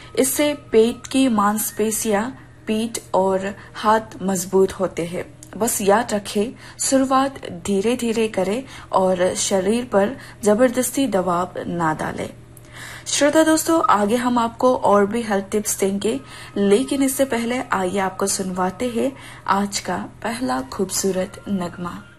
इससे पेट की मांसपेशियां, पीठ और हाथ मजबूत होते हैं। बस याद रखें, शुरुआत धीरे धीरे करें और शरीर पर जबरदस्ती दबाव ना डालें। श्रोता दोस्तों, आगे हम आपको और भी हेल्थ टिप्स देंगे, लेकिन इससे पहले आइए आपको सुनवाते हैं आज का पहला खूबसूरत नगमा।